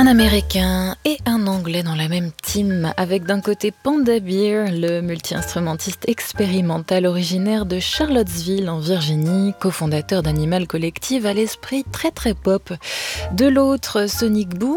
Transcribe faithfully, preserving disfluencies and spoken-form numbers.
Un Américain et un Anglais dans la même team, avec d'un côté Panda Bear, le multi-instrumentiste expérimental originaire de Charlottesville en Virginie, cofondateur d'Animal Collective à l'esprit très très pop. De l'autre, Sonic Boom,